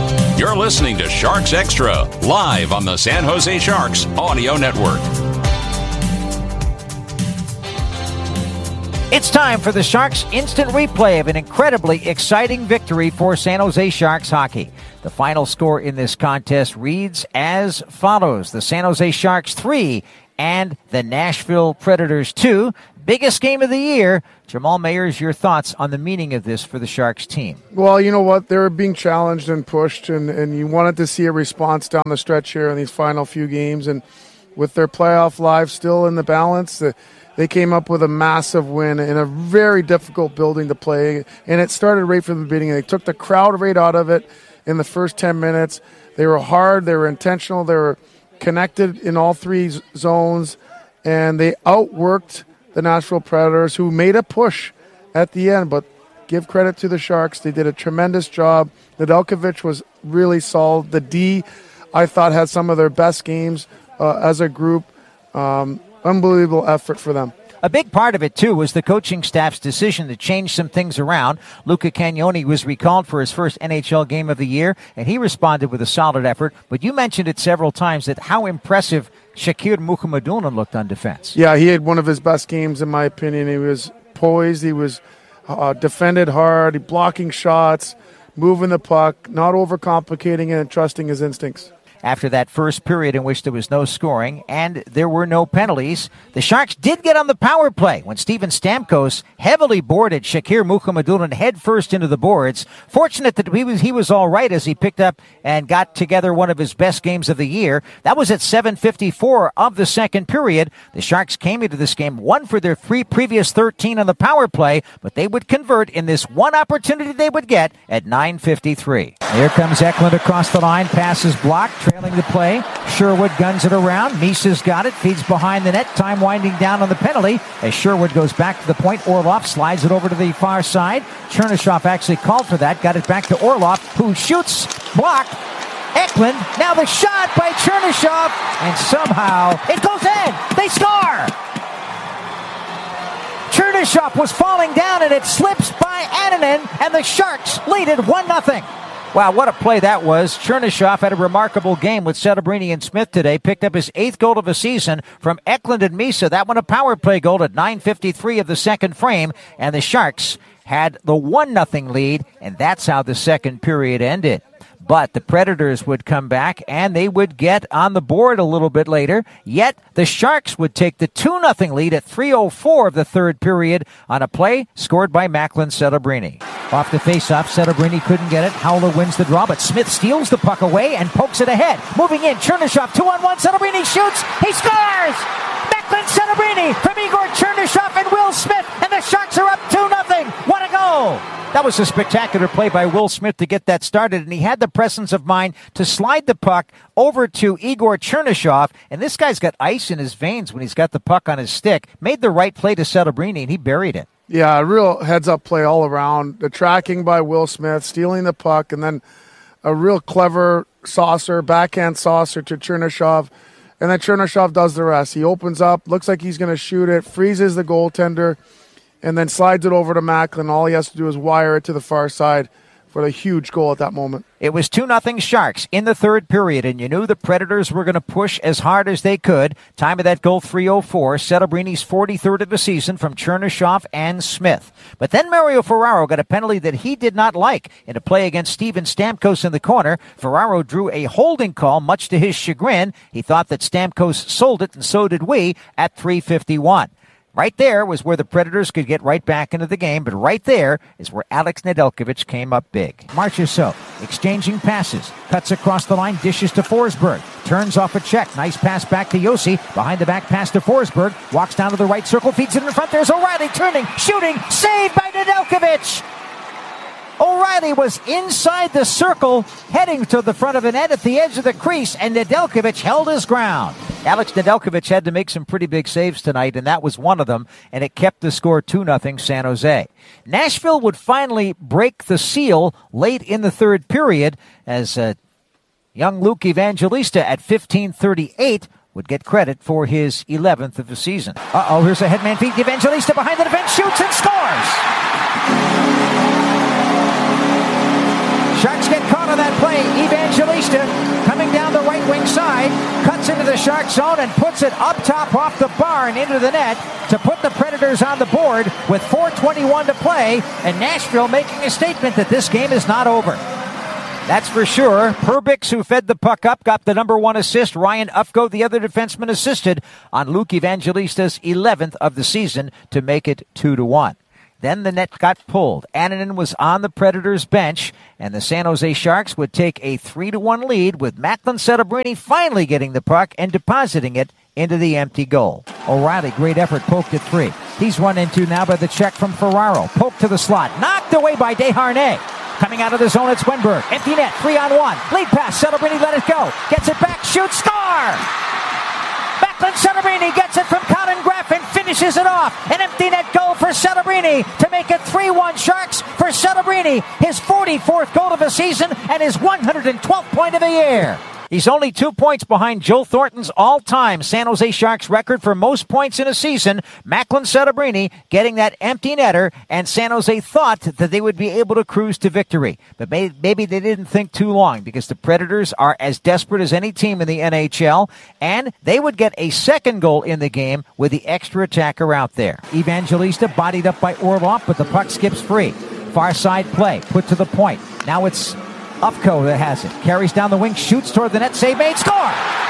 You're listening to Sharks Extra, live on the San Jose Sharks Audio Network. It's time for the Sharks' instant replay of an incredibly exciting victory for San Jose Sharks hockey. The final score in this contest reads as follows. The San Jose Sharks three and the Nashville Predators two. Biggest game of the year. Jamal Mayers, your thoughts on the meaning of this for the Sharks team? Well, you know what? They were being challenged and pushed, and, and you wanted to see a response down the stretch here in these final few games. And with their playoff lives still in the balance, the, they came up with a massive win in a very difficult building to play. And it started right from the beginning. They took the crowd right out of it in the first ten minutes. They were hard. They were intentional. They were connected in all three z- zones. And they outworked the Nashville Predators, who made a push at the end. But give credit to the Sharks. They did a tremendous job. Nedeljkovic was really solid. The D, I thought, had some of their best games uh, as a group. Um, unbelievable effort for them. A big part of it, too, was the coaching staff's decision to change some things around. Luca Cagnoni was recalled for his first N H L game of the year, and he responded with a solid effort. But you mentioned it several times that how impressive Shakir Mukhamadullin looked on defense. Yeah, he had one of his best games, in my opinion. He was poised. He was uh, defended hard, blocking shots, moving the puck, not overcomplicating it, and trusting his instincts. After that first period in which there was no scoring and there were no penalties, the Sharks did get on the power play when Steven Stamkos heavily boarded Shakir Mukhamadullin headfirst into the boards. Fortunate that he was, he was all right as he picked up and got together one of his best games of the year. That was at seven fifty-four of the second period. The Sharks came into this game one for their three previous thirteen on the power play, but they would convert in this one opportunity they would get at nine fifty-three. Here comes Eklund across the line, passes blocked. Trailing the play, Sherwood guns it around. Misa's got it, feeds behind the net. Time winding down on the penalty as Sherwood goes back to the point. Orlov slides it over to the far side. Chernyshov actually called for that, got it back to Orlov, who shoots, blocked. Eklund, now the shot by Chernyshov, and somehow it goes in. They score. Chernyshov was falling down, and it slips by Annunen, and the Sharks lead it one nothing. Wow, what a play that was. Chernyshov had a remarkable game with Celebrini and Smith today. Picked up his eighth goal of the season from Eklund and Misa. That one a power play goal at nine fifty-three of the second frame. And the Sharks had the one nothing lead, and that's how the second period ended. But the Predators would come back, and they would get on the board a little bit later. Yet the Sharks would take the two nothing lead at three oh four of the third period on a play scored by Macklin Celebrini. Off the faceoff, Celebrini couldn't get it. Howler wins the draw, but Smith steals the puck away and pokes it ahead. Moving in, Chernyshov, two on one. Celebrini shoots. He scores! Macklin Celebrini from Igor Chernyshov and Will Smith, and the Sharks are up two nothing. What a goal! That was a spectacular play by Will Smith to get that started, and he had the presence of mind to slide the puck over to Igor Chernyshov, and this guy's got ice in his veins when he's got the puck on his stick. Made the right play to Celebrini, and he buried it. Yeah, a real heads-up play all around. The tracking by Will Smith, stealing the puck, and then a real clever saucer, backhand saucer to Chernyshov, and then Chernyshov does the rest. He opens up, looks like he's going to shoot it, freezes the goaltender, and then slides it over to Macklin. All he has to do is wire it to the far side for the huge goal at that moment. It was two nothing Sharks in the third period, and you knew the Predators were going to push as hard as they could. Time of that goal, three oh four. Celebrini's forty-third of the season from Chernyshov and Smith. But then Mario Ferraro got a penalty that he did not like in a play against Steven Stamkos in the corner. Ferraro drew a holding call, much to his chagrin. He thought that Stamkos sold it, and so did we, at three fifty-one. Right there was where the Predators could get right back into the game, but right there is where Alex Nedeljkovic came up big. Marchessault exchanging passes, cuts across the line, dishes to Forsberg, turns off a check, nice pass back to Josi, behind the back pass to Forsberg, walks down to the right circle, feeds it in front, there's O'Reilly turning, shooting, saved by Nedeljkovic! O'Reilly was inside the circle, heading to the front of the net at the edge of the crease, and Nedeljkovic held his ground. Alex Nedeljkovic had to make some pretty big saves tonight, and that was one of them, and it kept the score two nothing San Jose. Nashville would finally break the seal late in the third period as uh, young Luke Evangelista at fifteen thirty-eight would get credit for his eleventh of the season. Uh-oh, here's a headman feed. Evangelista behind the defense, shoots and scores! Sharks get caught on that play. Evangelista coming down the right wing side, cuts into the Shark zone and puts it up top off the bar and into the net to put the Predators on the board with four twenty-one to play, and Nashville making a statement that this game is not over. That's for sure. Perbix, who fed the puck up, got the number one assist. Ryan Ufko, the other defenseman, assisted on Luke Evangelista's eleventh of the season to make it two to one. Then the net got pulled. Annunen was on the Predators' bench, and the San Jose Sharks would take a three to one lead, with Macklin Celebrini finally getting the puck and depositing it into the empty goal. O'Reilly, great effort, poked at three. He's run into now by the check from Ferraro. Poke to the slot. Knocked away by Desharnais. Coming out of the zone, it's Wenberg. Empty net, three on one. Lead pass, Celebrini let it go. Gets it back, shoots, score! Macklin Celebrini gets it from Colin Graffin, finishes it off. An empty net goal for Celebrini to make it three one Sharks for Celebrini. His forty-fourth goal of the season and his one hundred twelfth point of the year. He's only two points behind Joe Thornton's all-time San Jose Sharks record for most points in a season. Macklin Celebrini getting that empty netter, and San Jose thought that they would be able to cruise to victory. But maybe they didn't think too long, because the Predators are as desperate as any team in the N H L, and they would get a second goal in the game with the extra attacker out there. Evangelista bodied up by Orlov, but the puck skips free. Far side play, put to the point. Now it's Ufko that has it. Carries down the wing, shoots toward the net, save made, score!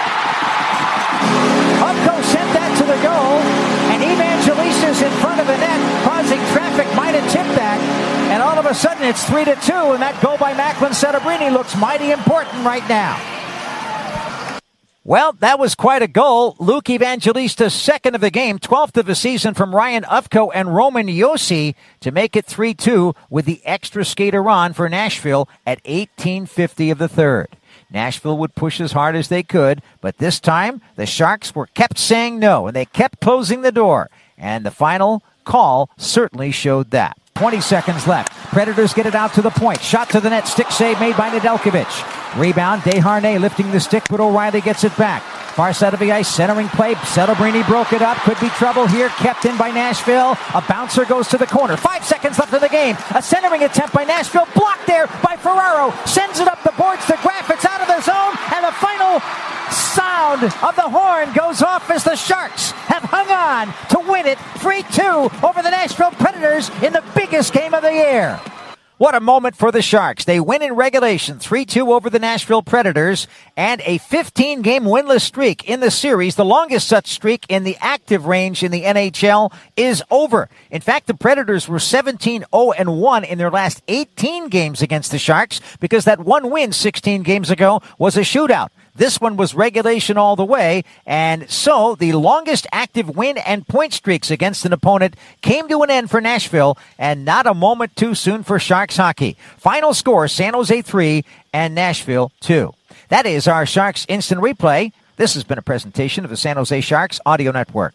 Ufko sent that to the goal, and Evangelista's in front of the net, causing traffic, might have tipped that, and all of a sudden it's three to two, and that goal by Macklin Celebrini looks mighty important right now. Well, that was quite a goal. Luke Evangelista's second of the game, twelfth of the season from Ryan Ufko and Roman Josi to make it three two with the extra skater on for Nashville at eighteen fifty of the third. Nashville would push as hard as they could, but this time the Sharks were kept saying no, and they kept closing the door. And the final call certainly showed that. twenty seconds left. Predators get it out to the point. Shot to the net. Stick save made by Nedeljkovic. Rebound. Desharnais lifting the stick, but O'Reilly gets it back. Far side of the ice. Centering play. Celebrini broke it up. Could be trouble here. Kept in by Nashville. A bouncer goes to the corner. Five seconds left in the game. A centering attempt by Nashville. Blocked there by Ferraro. Sends it up the boards to Graff. It's out of the zone. And the final sound of the horn goes off as the Sharks have hung on to win it three two over the Nashville Predators in the biggest game of the year. What a moment for the Sharks. They win in regulation three two over the Nashville Predators, and a fifteen-game winless streak in the series, the longest such streak in the active range in the N H L, is over. In fact, the Predators were seventeen oh one in their last eighteen games against the Sharks, because that one win sixteen games ago was a shootout. This one was regulation all the way, and so the longest active win and point streaks against an opponent came to an end for Nashville, and not a moment too soon for Sharks hockey. Final score, San Jose three and Nashville two. That is our Sharks Instant Replay. This has been a presentation of the San Jose Sharks Audio Network.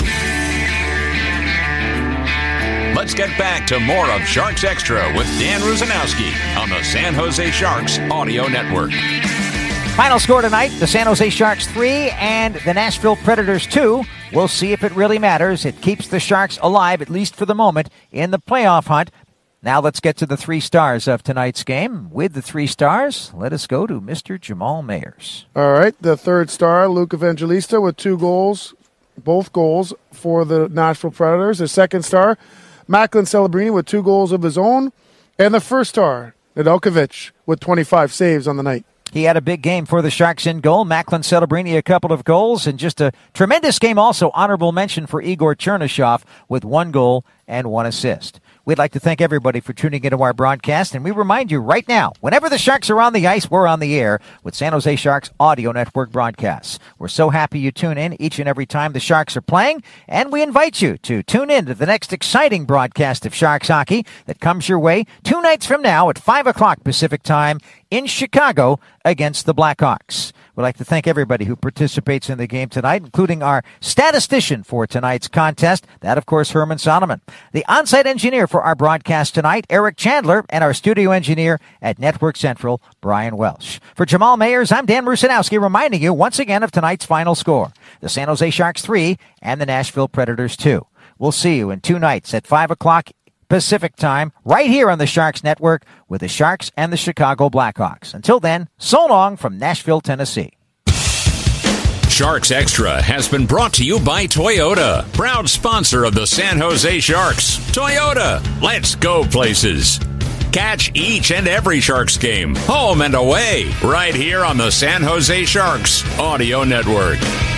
Let's get back to more of Sharks Extra with Dan Rusanowski on the San Jose Sharks Audio Network. Final score tonight, the San Jose Sharks three and the Nashville Predators two. We'll see if it really matters. It keeps the Sharks alive, at least for the moment, in the playoff hunt. Now let's get to the three stars of tonight's game. With the three stars, let us go to Mister Jamal Mayers. All right, the third star, Luke Evangelista, with two goals, both goals for the Nashville Predators. The second star, Macklin Celebrini, with two goals of his own. And the first star, Nedeljkovic, with twenty-five saves on the night. He had a big game for the Sharks in goal. Macklin Celebrini, a couple of goals, and just a tremendous game also. Honorable mention for Igor Chernyshov with one goal and one assist. We'd like to thank everybody for tuning into our broadcast, and we remind you right now, whenever the Sharks are on the ice, we're on the air with San Jose Sharks Audio Network broadcasts. We're so happy you tune in each and every time the Sharks are playing, and we invite you to tune in to the next exciting broadcast of Sharks hockey that comes your way two nights from now at five o'clock Pacific time in Chicago against the Blackhawks. We'd like to thank everybody who participates in the game tonight, including our statistician for tonight's contest, that, of course, Herman Solomon. The on-site engineer for our broadcast tonight, Eric Chandler, and our studio engineer at Network Central, Brian Welsh. For Jamal Mayers, I'm Dan Rusanowski, reminding you once again of tonight's final score. The San Jose Sharks three and the Nashville Predators two. We'll see you in two nights at five o'clock Pacific Time, right here on the Sharks Network with the Sharks and the Chicago Blackhawks. Until then, so long from Nashville, Tennessee. Sharks Extra has been brought to you by Toyota, proud sponsor of the San Jose Sharks. Toyota, let's go places. Catch each and every Sharks game, home and away, right here on the San Jose Sharks Audio Network.